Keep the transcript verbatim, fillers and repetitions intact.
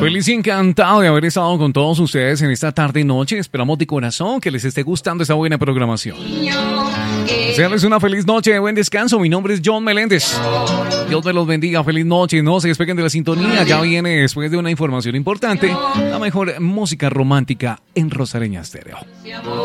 Feliz y encantado de haber estado con todos ustedes en esta tarde y noche. Esperamos de corazón que les esté gustando esta buena programación. Desearles una feliz noche de buen descanso. Mi nombre es John Meléndez. Dios me los bendiga. Feliz noche. No se despeguen de la sintonía. Ya viene, después de una información importante, la mejor música romántica en Rosareña Estéreo.